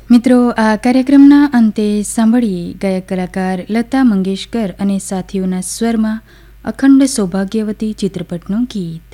મિત્રો, આ કાર્યક્રમના અંતે સાંભળીએ ગાયક કલાકાર લતા મંગેશકર અને સાથીઓના સ્વરમાં અખંડ સૌભાગ્યવતી ચિત્રપટનું ગીત.